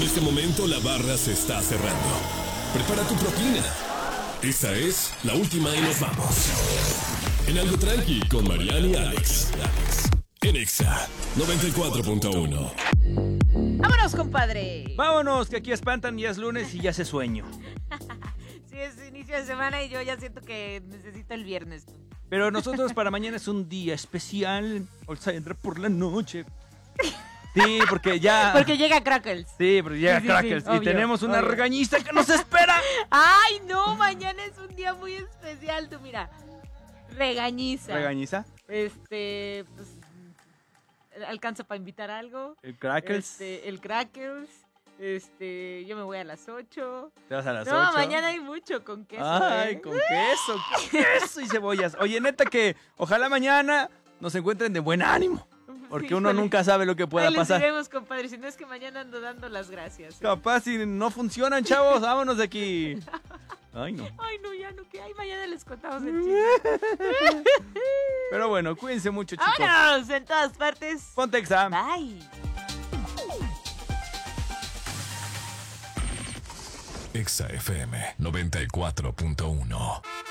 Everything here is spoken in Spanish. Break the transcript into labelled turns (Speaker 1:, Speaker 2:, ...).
Speaker 1: este momento la barra se está cerrando. Prepara tu propina. Esta es la última y nos vamos. En Algo Tranqui con Mariana y Alex. En Exa 94.1.
Speaker 2: ¡Vámonos, compadre!
Speaker 3: Vámonos, que aquí espantan, ya es lunes y ya hace sueño.
Speaker 2: Sí, es inicio de semana y yo ya siento que necesito el viernes.
Speaker 3: Pero nosotros para mañana es un día especial. O sea, entra por la noche. Sí, porque ya...
Speaker 2: Porque llega Crackles.
Speaker 3: Sí, porque llega
Speaker 2: Sí,
Speaker 3: Crackers.
Speaker 2: sí,
Speaker 3: y
Speaker 2: obvio,
Speaker 3: tenemos una
Speaker 2: obvio.
Speaker 3: regañista que nos espera.
Speaker 2: ¡Ay, no! Mañana es un día muy especial. Tú mira, regañiza.
Speaker 3: ¿Regañiza?
Speaker 2: Pues, alcanza para invitar algo.
Speaker 3: El Crackers.
Speaker 2: El Crackers. Yo me voy a las 8.
Speaker 3: Te vas a las 8.
Speaker 2: No, mañana hay mucho con queso.
Speaker 3: Ay, con queso y cebollas. Oye, neta que ojalá mañana nos encuentren de buen ánimo. Porque
Speaker 2: Sí,
Speaker 3: uno
Speaker 2: híjole.
Speaker 3: nunca sabe lo que pueda
Speaker 2: Ahí les
Speaker 3: pasar.
Speaker 2: diremos, compadre, si no es que mañana ando dando las gracias.
Speaker 3: Capaz si no funcionan, chavos, vámonos de aquí. Ay, no.
Speaker 2: Ay, no, ya no, que ay, mañana les contamos el chisme.
Speaker 3: Pero bueno, cuídense mucho, chicos.
Speaker 2: ¡Vámonos! En todas partes.
Speaker 3: Ponte Exa.
Speaker 2: Bye.
Speaker 1: Exa FM 94.1.